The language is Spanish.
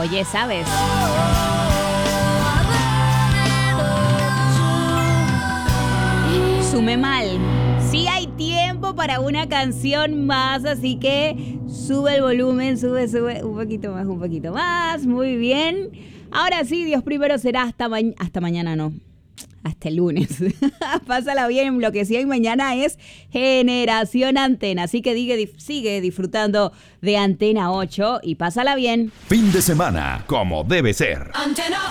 Oye, ¿sabes? Sumé mal. Sí hay tiempo para una canción más, así que sube el volumen, sube, un poquito más, muy bien. Ahora sí, Dios primero será hasta mañana, no, hasta el lunes. Pásala bien, lo que sí hay mañana es Generación Antena, así que sigue disfrutando de Antena 8 y pásala bien. Fin de semana, como debe ser. Antena